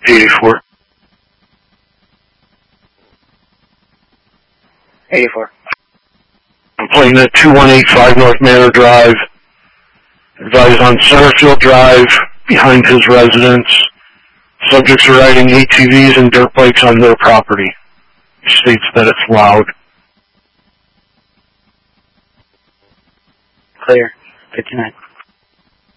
84. 84. Complainant at 2185 North Manor Drive. Advised on Centerfield Drive, behind his residence. Subjects are riding ATVs and dirt bikes on their property. He states that it's loud. Clear. 59.